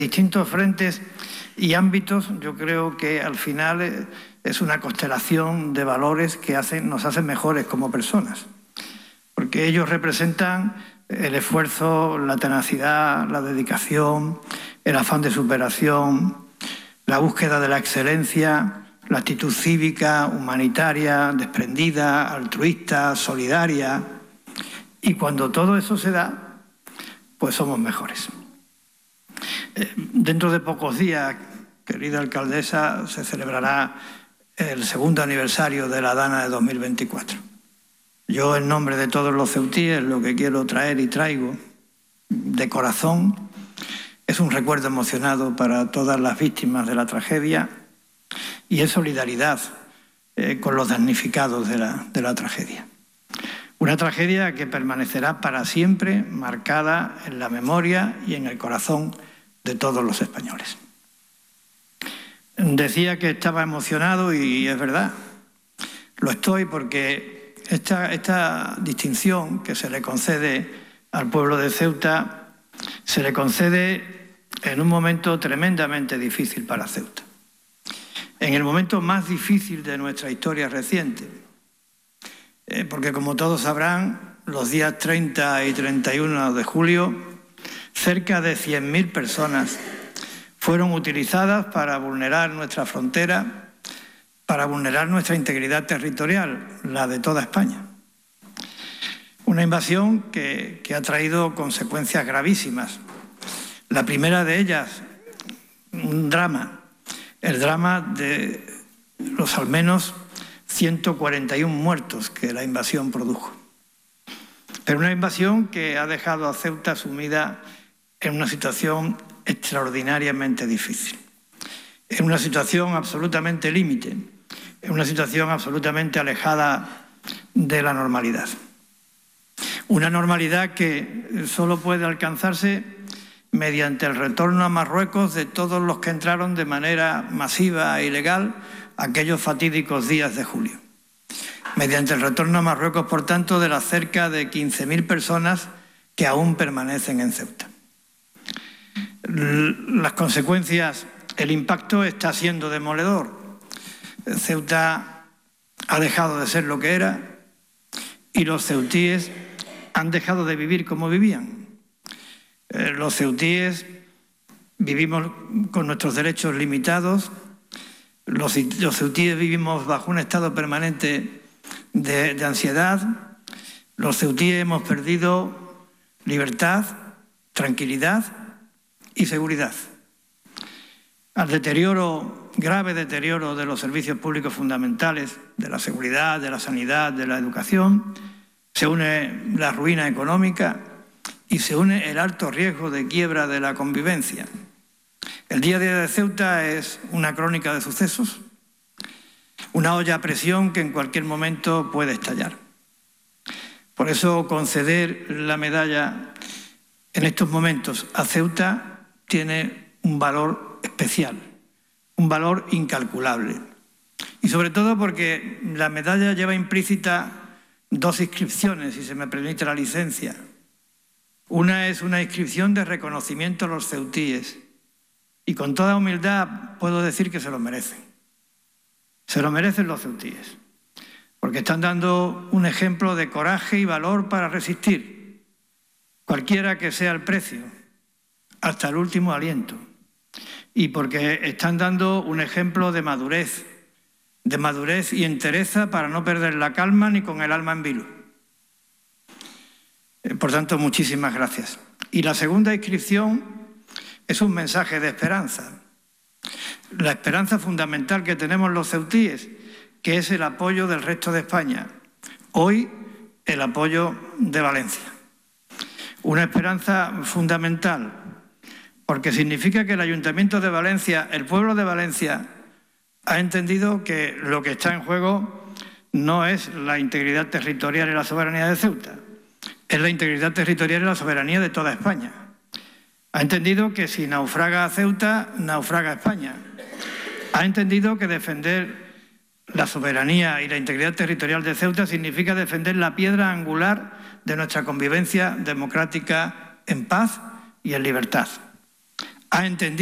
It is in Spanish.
distintos frentes y ámbitos, yo creo que al final es una constelación de valores que nos hacen mejores como personas, porque ellos representan el esfuerzo, la tenacidad, la dedicación, el afán de superación, la búsqueda de la excelencia, la actitud cívica, humanitaria, desprendida, altruista, solidaria. Y cuando todo eso se da, pues somos mejores. Dentro de pocos días, querida alcaldesa, se celebrará el segundo aniversario de la Dana de 2024. Yo, en nombre de todos los ceutíes, lo que quiero traer y traigo de corazón es un recuerdo emocionado para todas las víctimas de la tragedia y es solidaridad con los damnificados de la tragedia. Una tragedia que permanecerá para siempre marcada en la memoria y en el corazón de todos los españoles. Decía que estaba emocionado y es verdad, lo estoy porque esta distinción que se le concede al pueblo de Ceuta se le concede en un momento tremendamente difícil para Ceuta. En el momento más difícil de nuestra historia reciente, porque como todos sabrán, los días 30 y 31 de julio, cerca de 100.000 personas fueron utilizadas para vulnerar nuestra frontera, para vulnerar nuestra integridad territorial, la de toda España. Una invasión que ha traído consecuencias gravísimas. La primera de ellas, un drama, el drama de los al menos 141 muertos que la invasión produjo. Pero una invasión que ha dejado a Ceuta sumida en una situación extraordinariamente difícil, en una situación absolutamente límite, en una situación absolutamente alejada de la normalidad. Una normalidad que solo puede alcanzarse mediante el retorno a Marruecos de todos los que entraron de manera masiva e ilegal aquellos fatídicos días de julio. Mediante el retorno a Marruecos, por tanto, de las cerca de 15.000 personas que aún permanecen en Ceuta. Las consecuencias, el impacto está siendo demoledor. Ceuta ha dejado de ser lo que era y los ceutíes han dejado de vivir como vivían. Los ceutíes vivimos con nuestros derechos limitados, los ceutíes vivimos bajo un estado permanente de ansiedad, los ceutíes hemos perdido libertad, tranquilidad y seguridad. Al grave deterioro de los servicios públicos fundamentales, de la seguridad, de la sanidad, de la educación, se une la ruina económica y se une el alto riesgo de quiebra de la convivencia. El día a día de Ceuta es una crónica de sucesos, una olla a presión que en cualquier momento puede estallar. Por eso conceder la medalla en estos momentos a Ceuta tiene un valor especial, un valor incalculable. Y sobre todo porque la medalla lleva implícita dos inscripciones, si se me permite la licencia. Una es una inscripción de reconocimiento a los ceutíes y con toda humildad puedo decir que se lo merecen. Se lo merecen los ceutíes, porque están dando un ejemplo de coraje y valor para resistir, cualquiera que sea el precio, hasta el último aliento. Y porque están dando un ejemplo de madurez y entereza para no perder la calma ni con el alma en vilo. Por tanto, muchísimas gracias. Y la segunda inscripción es un mensaje de esperanza. La esperanza fundamental que tenemos los ceutíes, que es el apoyo del resto de España. Hoy, el apoyo de Valencia. Una esperanza fundamental, porque significa que el Ayuntamiento de Valencia, el pueblo de Valencia, ha entendido que lo que está en juego no es la integridad territorial y la soberanía de Ceuta, es la integridad territorial y la soberanía de toda España. Ha entendido que si naufraga Ceuta, naufraga España. Ha entendido que defender la soberanía y la integridad territorial de Ceuta significa defender la piedra angular de nuestra convivencia democrática en paz y en libertad. ha entendido